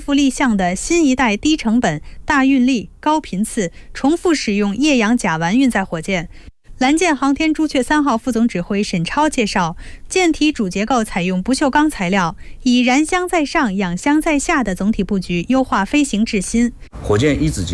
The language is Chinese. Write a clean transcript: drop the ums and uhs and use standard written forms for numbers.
复立项的新一代低成本、大运力、高频次、重复使用液氧甲烷运载火箭。蓝箭航天朱雀3号副总指挥沈超介绍，舰体主结构采用不锈钢材料，以燃箱在上、氧箱在下的总体布局优化飞行质心。 火箭一子级